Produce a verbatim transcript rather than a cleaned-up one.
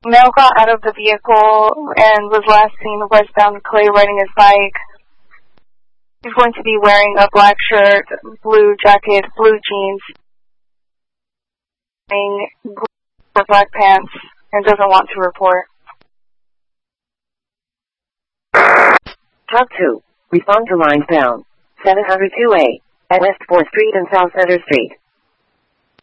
Male got out of the vehicle and was last seen westbound Clay riding his bike. He's going to be wearing a black shirt, blue jacket, blue jeans, blue black pants, and doesn't want to report. Talk two. Respond to line found. seven oh two A at West fourth Street and South Center Street.